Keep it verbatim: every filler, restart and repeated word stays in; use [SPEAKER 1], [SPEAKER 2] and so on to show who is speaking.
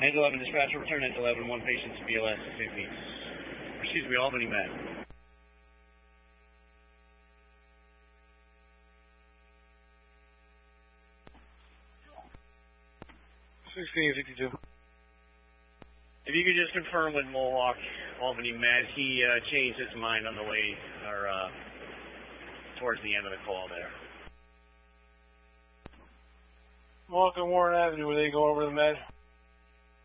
[SPEAKER 1] Angel eleven dispatcher, return Angel eleven, one patient to B L S, Saint Pete. Excuse me, Albany Med.
[SPEAKER 2] sixteen sixty-two.
[SPEAKER 1] If you could just confirm with Mohawk, Albany Med, he uh, changed his mind on the way, or uh, towards the end of the call there.
[SPEAKER 2] Mohawk and Warren Avenue, where they go over the Med.